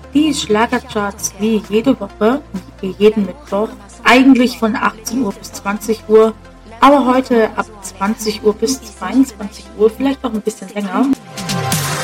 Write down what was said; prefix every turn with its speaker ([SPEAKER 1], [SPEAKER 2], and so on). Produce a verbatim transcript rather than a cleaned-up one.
[SPEAKER 1] Die Schlagercharts wie jede Woche, wie jeden Mittwoch, eigentlich von achtzehn Uhr bis zwanzig Uhr, aber heute ab zwanzig Uhr bis zweiundzwanzig Uhr, vielleicht noch ein bisschen länger.